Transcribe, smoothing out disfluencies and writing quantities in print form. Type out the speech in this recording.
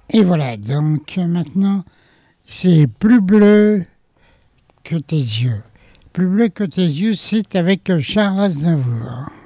Et voilà, donc maintenant, c'est plus bleu que tes yeux. Plus bleu que tes yeux, c'est avec Charles Aznavour.